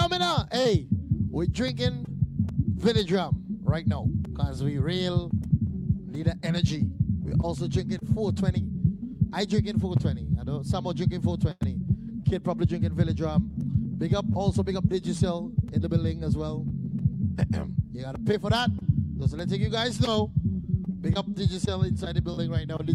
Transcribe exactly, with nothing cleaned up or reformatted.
tell me now. Hey, we're drinking Village Rum right now because we real need the energy. We're also drinking four twenty. I drinking four twenty. I know some are drinking four twenty. Kid probably drinking Village Rum. Big up, also big up Digicel in the building as well. You gotta pay for that. Just letting you guys know. Big up Digicel inside the building right now.